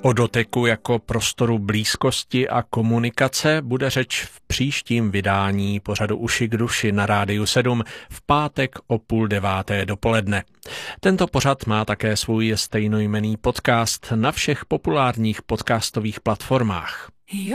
O doteku jako prostoru blízkosti a komunikace bude řeč v příštím vydání pořadu Uši k duši na Rádiu 7 v pátek o 8:30 dopoledne. Tento pořad má také svůj stejnojmenný podcast na všech populárních podcastových platformách.